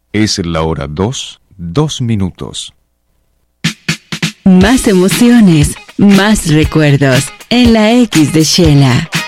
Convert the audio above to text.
Es la hora 2, 2 minutos. Más emociones, más recuerdos en la X de Shela.